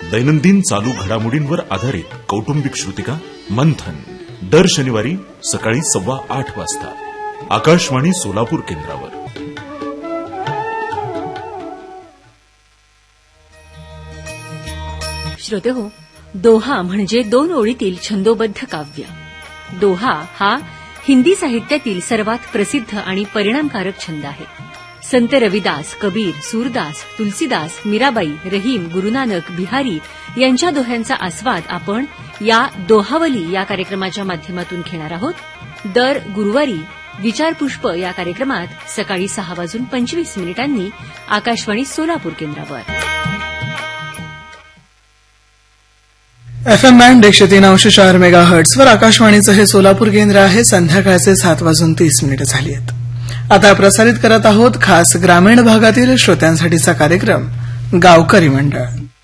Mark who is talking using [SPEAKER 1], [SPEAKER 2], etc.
[SPEAKER 1] दैनंदिन चालू घडामोडींवर आधारित कौटुंबिक श्रुतिका मंथन दर शनिवारी सकाळी 8:15 वाजता आकाशवाणी सोलापूर केंद्रावर.
[SPEAKER 2] श्रोतेहो, दोहा म्हणजे 2 ओळीतील छंदोबद्ध काव्य. दोहा हा हिंदी साहित्यातील सर्वात प्रसिद्ध आणि परिणामकारक छंद आहे. संत रविदास, कबीर, सूरदास, तुलसीदास, मीराबाई, रहीम, गुरुनानक, बिहारी यांच्या दोह्यांचा आस्वाद आपण या दोहावली या कार्यक्रमाच्या माध्यमातून घेणार आहोत. दर गुरुवारी विचारपुष्प या कार्यक्रमात सकाळी 6:25 आकाशवाणी सोलापूर केंद्रावर.
[SPEAKER 3] FM बँड 103.4 मेगाहर्ट्झवर आकाशवाणीचं हे सोलापूर केंद्र आहे. संध्याकाळचे 7:30 झाली आहेत. आता प्रसारित करत आहोत खास ग्रामीण भागातील श्रोत्यांसाठीचा कार्यक्रम गावकरी मंडळ.